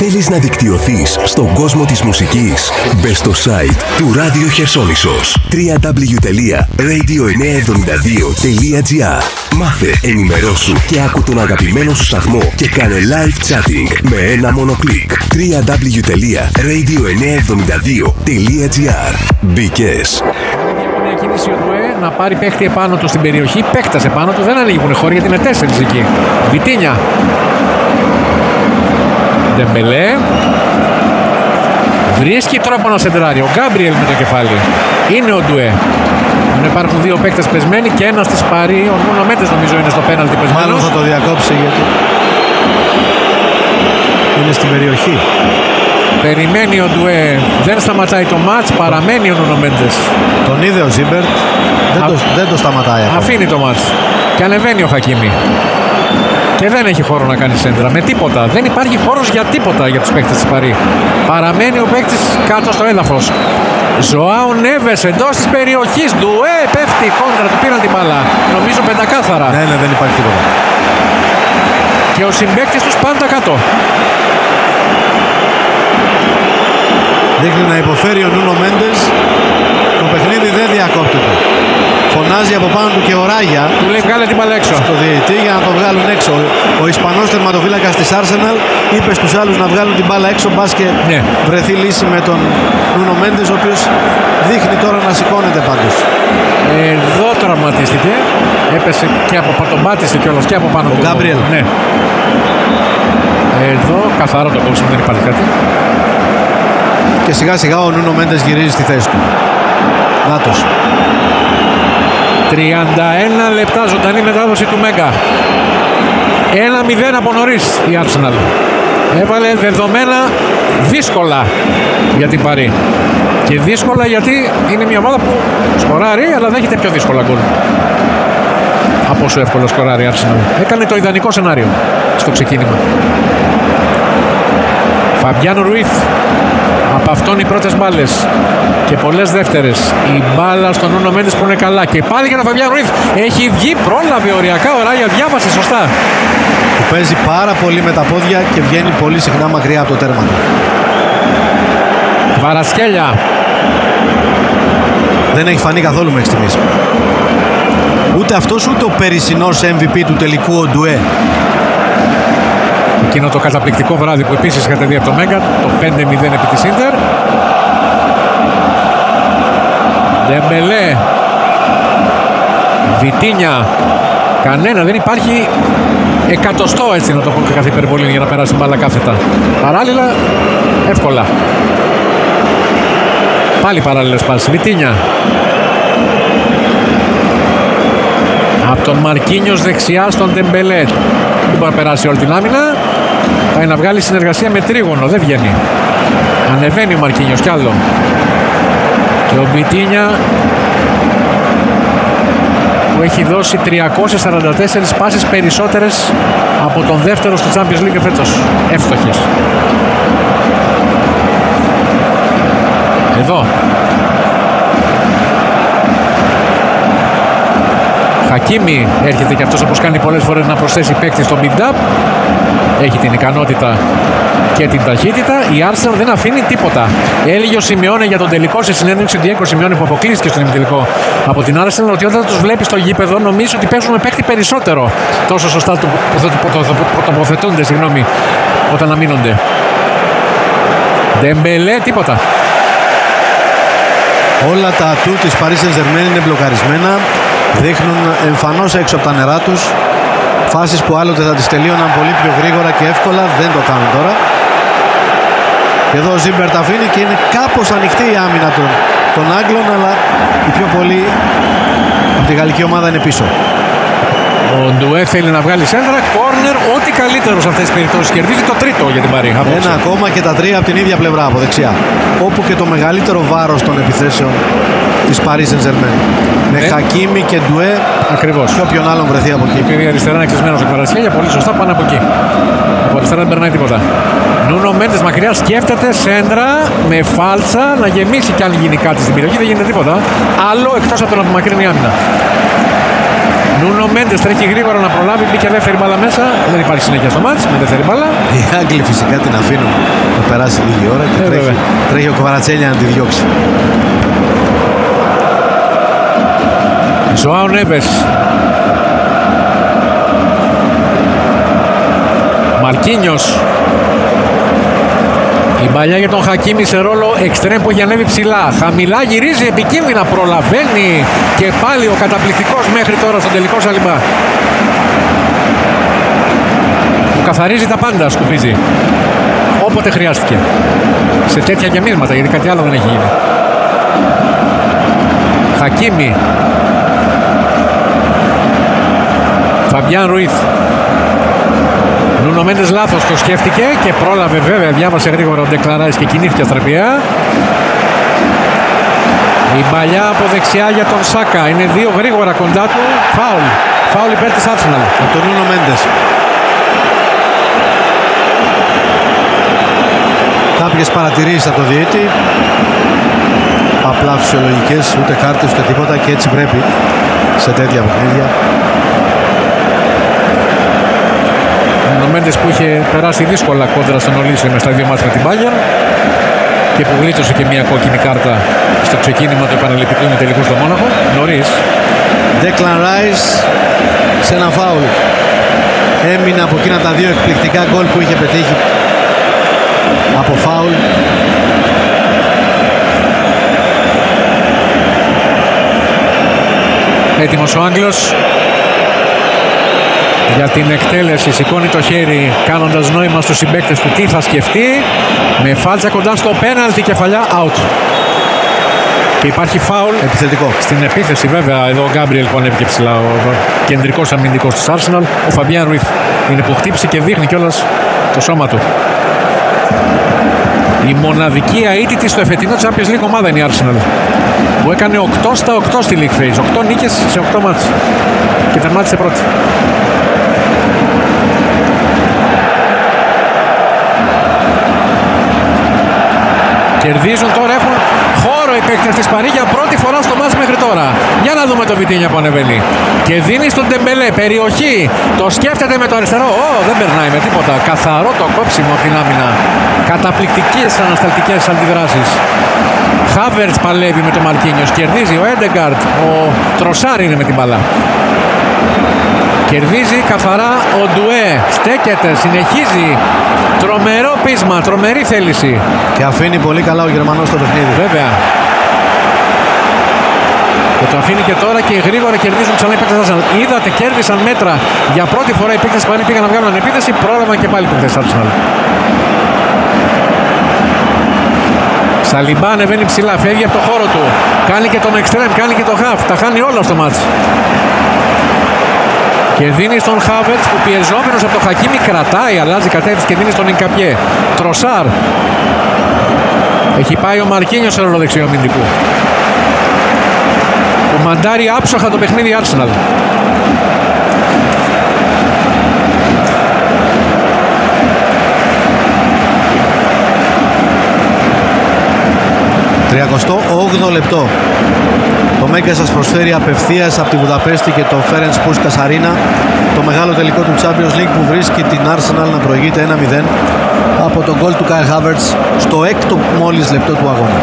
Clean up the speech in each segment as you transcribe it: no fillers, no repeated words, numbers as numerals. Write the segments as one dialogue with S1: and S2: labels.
S1: Θέλεις να δικτυωθείς στον κόσμο της μουσικής? Μπες στο site του Ράδιο Χερσόνησος. www.radio972.gr. Μάθε, ενημερώσου και άκου τον αγαπημένο σου σταθμό και κάνε live chatting με ένα μόνο κλικ. www.radio972.gr. Μπήκες.
S2: Να πάρει παίχτη επάνω του στην περιοχή, παίχτας επάνω του, δεν ανοίγουν χώροι γιατί είναι 4 εκεί. Βιτίνια. Ντεμπελέ. Βρίσκει τρόπο να σεντράρει. Ο Γκάμπριελ με το κεφάλι. Είναι ο Ντουέ. Υπάρχουν δύο παίκτες πεσμένοι και ένας της πάρει. Ο Νούνο Μέντες νομίζω είναι στο πέναλτι πεσμένος.
S3: Μάλλον θα το διακόψει γιατί είναι στην περιοχή.
S2: Περιμένει ο Ντουέ. Δεν σταματάει το μάτς. Παραμένει ο Νούνο Μέντες.
S3: Τον είδε ο Ζίμπερτ. Δεν το σταματάει ακόμα.
S2: Αφήνει το μάτς. Και ανεβαίνει ο Χακίμι. Και δεν έχει χώρο να κάνει σέντρα με τίποτα. Δεν υπάρχει χώρος για τίποτα για τους παίκτες της Παρί. Παραμένει ο παίκτης κάτω στο έδαφος. Ζωάου Νέβες εντός της περιοχής. Ντουέ πέφτει κόντρα, του πήραν την μπάλα. Νομίζω πεντακάθαρα.
S3: Ναι, δεν υπάρχει τίποτα.
S2: Και ο συμπαίκτης τους πάντα κάτω.
S3: Δείχνει να υποφέρει ο Νούνο Μέντες. Το παιχνίδι δεν διακόπτεται. Φωνάζει από πάνω του και ο Ράγια.
S2: Του λέει βγάλε την μπάλα έξω.
S3: Στο διαιτητή για να το βγάλουν έξω. Ο Ισπανός τερματοφύλακας της Arsenal είπε στους άλλους να βγάλουν την μπάλα έξω. Μπας και βρεθεί λύση με τον Νούνο Μέντες, ο οποίος δείχνει τώρα να σηκώνεται πάντως.
S2: Εδώ τραυματίστηκε. Έπεσε και από τον πάτησε κιόλας και από πάνω του.
S3: Ο Γκάμπριελ.
S2: Ναι. Εδώ καθαρό το κόψιμο, δεν υπάρχει κάτι.
S3: Και σιγά σιγά ο Νούνο Μέντες γυρίζει στη θέση του. Νάτος.
S2: 31 λεπτά ζωντανή μετάδοση του Μέγκα. 1-0 από νωρίς η Arsenal. Έβαλε δεδομένα δύσκολα για την Παρί. Και δύσκολα γιατί είναι μια ομάδα που σκοράρει αλλά δέχεται πιο δύσκολα γκολ από όσο εύκολο σκοράρει η Arsenal. Έκανε το ιδανικό σενάριο στο ξεκίνημα. Φαμπιάνο Ρουίθ. Από αυτόν οι πρώτες μπάλες και πολλές δεύτερες. Η μπάλα στον Νούνο Μέντες που είναι καλά. Και πάλι για τον Φαμπιάνο Ρουίθ. Έχει βγει, πρόλαβε οριακά ο Ράγια, διάβασε σωστά.
S3: Που παίζει πάρα πολύ με τα πόδια και βγαίνει πολύ συχνά μακριά από το τέρμα του.
S2: Βαρασκέλια.
S3: Δεν έχει φανεί καθόλου μέχρι στιγμής. Ούτε αυτός ούτε ο περσινός MVP του τελικού, ο Ντουέ.
S2: Εκείνο το καταπληκτικό βράδυ που επίσης είχατε δει από το Μέγκα, το 5-0 επί της Ίντερ. Ντεμπελέ. Βιτίνια. Κανένα, δεν υπάρχει εκατοστό, έτσι να το πω, κάθε υπερβολή για να περάσει μπάλα κάθετα. Παράλληλα, εύκολα. Πάλι παράλληλες πάσεις. Βιτίνια. Από τον Μαρκίνιος δεξιά στον Ντεμπελέ. Δεν μπορεί να περάσει όλη την άμυνα. Πάει να βγάλει συνεργασία με τρίγωνο. Δεν βγαίνει. Ανεβαίνει ο Μαρκίνιος κι άλλο. Και ο Βιτίνια που έχει δώσει 344 πάσες περισσότερες από τον δεύτερο στο Champions League φέτος. Εύστοχες. Εδώ. Χακίμι έρχεται και αυτός, όπως κάνει πολλές φορές, να προσθέσει παίκτη στο build-up. Έχει την ικανότητα και την ταχύτητα. Η Arsenal δεν αφήνει τίποτα. Έλεγε ο Σιμεώνε για τον τελικό σε συνέντευξη, ο Διέγκο Σιμεώνε που αποκλείστηκε στον ημιτελικό από την Arsenal, ότι όταν τους βλέπει στο γήπεδο νομίζει ότι παίζουν με παίκτη περισσότερο. Τόσο σωστά τοποθετούνται, όταν αμήνονται. Ντεμπελέ, τίποτα.
S3: Όλα τα ατού της Paris Saint-Germain είναι μπλοκαρισμένα. Δείχνουν εμφανώς έξω από τα νερά τους. Φάσεις που άλλοτε θα τις τελείωναν πολύ πιο γρήγορα και εύκολα, δεν το κάνουν τώρα. Και εδώ ο Ζίμπερτ αφήνει και είναι κάπως ανοιχτή η άμυνα των Άγγλων, αλλά η πιο πολύ από τη γαλλική ομάδα είναι πίσω.
S2: Ο Ντουέ θέλει να βγάλει σέντρα, κόρνερ, ό,τι καλύτερο σε αυτές τις περιπτώσεις. Κερδίζει το τρίτο για την Παρί.
S3: Ένα ακόμα και τα τρία από την ίδια πλευρά, από δεξιά. Όπου και το μεγαλύτερο βάρος των επιθέσεων της Paris Saint-Germain. Με Χακίμι και Ντουέ.
S2: Ακριβώς.
S3: Και όποιον άλλον βρεθεί από εκεί.
S2: Επειδή αριστερά είναι κλεισμένος ο Κβαρασχέλια, πολύ σωστά πάνε από εκεί. Από αριστερά δεν περνάει τίποτα. Νούνο Μέντες μακριά σκέφτεται σέντρα με φάλτσα να γεμίσει κι αν γίνει κάτι στην περιοχή. Δεν γίνεται τίποτα άλλο εκτός από το να απομακρύνει η άμυνα. Νούνο Μέντες τρέχει γρήγορα να προλάβει, μπήκε δεύτερη μπάλα μέσα. Δεν υπάρχει συνέχεια στο μάτς με δεύτερη μπάλα.
S3: Οι Άγγλοι φυσικά την αφήνουν να περάσει λίγη ώρα και τρέχει ο Κβαρατσέλια να τη διώξει.
S2: Ζωάο Νέβες. Μαρκίνιος. Η μπαλιά για τον Χακίμι σε ρόλο εξτρέμ που έχει ανέβει ψηλά. Χαμηλά γυρίζει, επικίνδυνα προλαβαίνει και πάλι ο καταπληκτικός μέχρι τώρα στον τελικό Σαλιμπά. Που καθαρίζει τα πάντα, σκουπίζει. Όποτε χρειάστηκε. Σε τέτοια γεμίσματα, γιατί κάτι άλλο δεν έχει γίνει. Χακίμι. Φαμπιάν Ρουίθ. Νούνο Μέντες λάθος, το σκέφτηκε και πρόλαβε βέβαια, διάβασε γρήγορα ο Ντεκλαράης και κινήθηκε αστραπιά. Η μπαλιά από δεξιά για τον Σάκα, είναι δύο γρήγορα κοντά του, φάουλ υπέρ της Arsenal.
S3: Από τον Νούνο Μέντες. Κάποιες παρατηρήσεις από το διαιτή, απλά φυσιολογικές, ούτε κάρτες ούτε τίποτα και έτσι πρέπει σε τέτοια παιχνίδια.
S2: Ο Μέντες που είχε περάσει δύσκολα κόντρα στον Ολύσιο στα δύο μάτς με την Bayern και που γλίτωσε και μια κόκκινη κάρτα στο ξεκίνημα του επαναληπτικού τελικού στο Μόναχο νωρίς.
S3: Declan Rice σε ένα φάουλ έμεινε από εκείνα τα δύο εκπληκτικά γκολ που είχε πετύχει από φάουλ.
S2: Έτοιμος ο Άγγλος για την εκτέλεση, σηκώνει το χέρι κάνοντας νόημα στους συμπαίκτες του τι θα σκεφτεί, με φάλτσα κοντά στο πέναλτι, κεφαλιά, out. Και υπάρχει φάουλ
S3: επιθετικό
S2: στην επίθεση βέβαια. Εδώ ο Γκάμπριελ που ανέβηκε ψηλά, ο κεντρικός αμυντικός της Arsenal. Ο Φαμπιάν Ρουίθ είναι που χτύπησε και δείχνει κιόλας το σώμα του. Η μοναδική αίτητη στο εφετινό Champions League ομάδα είναι η Arsenal, που έκανε 8 στα 8 στη League Phase, 8 νίκες σε 8 μάτς και τερμάτισε πρώτη. Κερδίζουν τώρα, έχουν χώρο οι παίκτες της Παρί για πρώτη φορά στο μάτς μέχρι τώρα. Για να δούμε το Βιτίνια που ανεβαίνει. Και δίνει στον Ντεμπελέ περιοχή. Το σκέφτεται με το αριστερό. Δεν περνάει με τίποτα. Καθαρό το κόψιμο από την άμυνα. Καταπληκτικές ανασταλτικές αντιδράσεις. Χάβερτς παλεύει με τον Μαρκίνιος. Κερδίζει ο Έντεγκαρντ. Ο Τροσάρ είναι με την μπάλα. Κερδίζει καθαρά ο Ντουέ. Στέκεται, συνεχίζει. Τρομερό πείσμα, τρομερή θέληση.
S3: Και αφήνει πολύ καλά ο Γερμανός στο παιχνίδι.
S2: Βέβαια. Και το αφήνει και τώρα και γρήγορα κερδίζουν ξανά οι παίκτες Arsenal. Είδατε, κέρδισαν μέτρα. Για πρώτη φορά οι παίκτες Παρί πήγαν να βγάλουν επίθεση. Πρόλαβαν και πάλι οι παίκτες Arsenal. Σαλιμπά ανεβαίνει ψηλά, φεύγει από το χώρο του. Κάνει και τον εξτρέμ, κάνει και το half. Τα χάνει όλα στο μάτς. Και δίνει στον Χάβερτς που πιεζόμενος από το Χακίμι κρατάει, αλλάζει κατεύθυνση και δίνει στον Ινκαπιέ. Τροσάρ. Έχει πάει ο Μαρκίνιος σε ρόλο δεξιό αμυντικού. Ο μαντάρει άψοχα το παιχνίδι Arsenal. «38 λεπτό. Το Μέγκα σας προσφέρει απευθείας από τη Βουδαπέστη και το Ferenc Puskas Arena το μεγάλο τελικό του Champions League που βρίσκει την Arsenal να προηγείται 1-0 από τον γκολ του Kai Havertz στο έκτο μόλις λεπτό του αγώνα.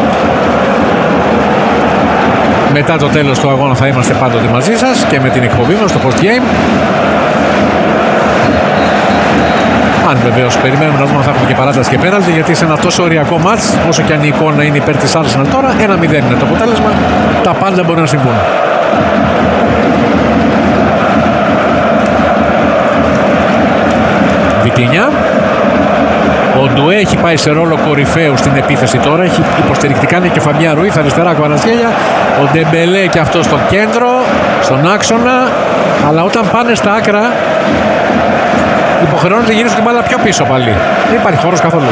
S2: Μετά το τέλος του αγώνα θα είμαστε πάντοτε μαζί σας και με την εκπομπή μας στο post game. Αν βεβαίως περιμένουμε να δούμε αν θα έχουμε και παράταση και πέναλτι, γιατί σε ένα τόσο οριακό μάτς, όσο και αν η εικόνα είναι υπέρ της Arsenal τώρα, 1-0 είναι το αποτέλεσμα, τα πάντα μπορεί να συμβούν. Βιτίνια. Ο Ντουέ έχει πάει σε ρόλο κορυφαίου στην επίθεση τώρα, έχει υποστηρικτικά είναι και Φαμπιάν Ρουίθ αριστερά Κβαρατσχέλια, ο Ντεμπελέ και αυτό στο κέντρο, στον άξονα, αλλά όταν πάνε στα άκρα υποχρεώνεται να γυρίσουν την μπάλα πιο πίσω πάλι. Δεν υπάρχει χώρος καθόλου.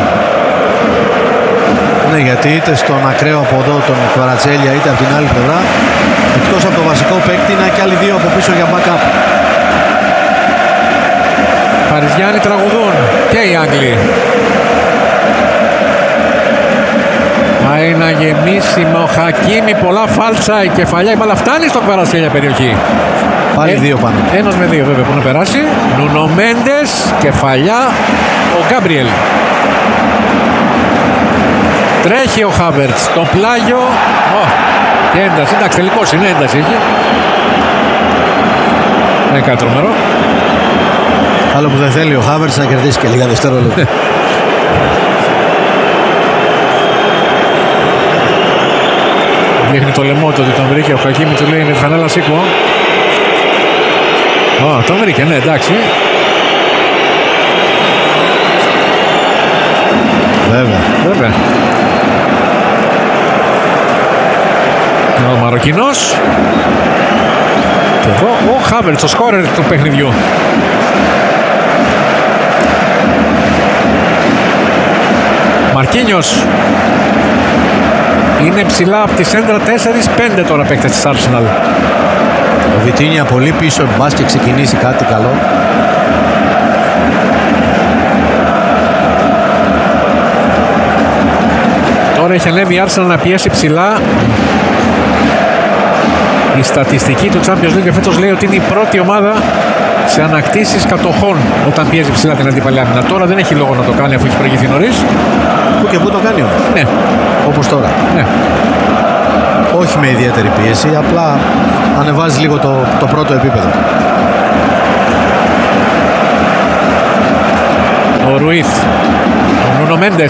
S2: Ναι, γιατί είτε στον ακραίο από εδώ τον Κβαρατσχέλια είτε από την άλλη πλευρά, εκτός από το βασικό παίκτη, είναι και άλλοι δύο από πίσω για backup. Παριζιάνοι τραγουδούν και οι Άγγλοι. Πάει να γεμίσει με ο Χακίμι, πολλά φάλτσα, η κεφαλιά, η μπάλα φτάνει στον Κβαρατσχέλια περιοχή.
S3: Πάλι 2 πάνω.
S2: 1 με 2 βέβαια που να περάσει. Νούνο Μέντες, κεφαλιά, ο Γκάμπριελ. Τρέχει ο Χάβερτς, το πλάγιο. Και ένταση, εντάξει τελικός είναι, ένταση έχει. Δεν κάτι τρομερό.
S3: Άλλο που δεν θέλει ο Χάβερτς να κερδίσει και λίγα δευτερόλεπτα.
S2: Δείχνει το λαιμό του ότι τον βρήκε ο Χακίμι, του λέει με τη φανέλα σήκω. Τον βρήκε, ναι, εντάξει. Βέβαια. Ο Μαροκινός. Και εδώ ο Χάβερτς, ο σκόρερ του παιχνιδιού. Μαρκίνιος. Είναι ψηλά από τη σέντρα 4-5 τώρα παίκτες της Arsenal.
S3: Ο Βιτίνια πολύ πίσω, μπας και ξεκινήσει κάτι καλό.
S2: Τώρα έχει ανέβει η Arsenal να πιέσει ψηλά. Η στατιστική του Champions League φέτος λέει ότι είναι η πρώτη ομάδα σε ανακτήσεις κατοχών όταν πιέζει ψηλά την αντίπαλη άμυνα. Τώρα δεν έχει λόγο να το κάνει αφού έχει προηγηθεί νωρίς.
S3: Πού και πού το κάνει όμως.
S2: Ναι.
S3: Όπως τώρα.
S2: Ναι.
S3: Όχι με ιδιαίτερη πίεση, απλά ανεβάζει λίγο το πρώτο επίπεδο.
S2: Ο Ρουίθ. Ο Νούνο Μέντες.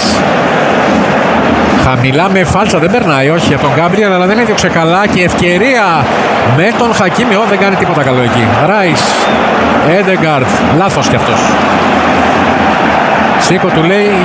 S2: Χαμηλά με φάλτσα, δεν περνάει, όχι για τον Γκάμπριελ, αλλά δεν έδιωξε καλά και ευκαιρία με τον Χακίμι. Δεν κάνει τίποτα καλό εκεί. Ράις, Έντεγκαρντ, λάθος κι αυτός. Σίκο του λέει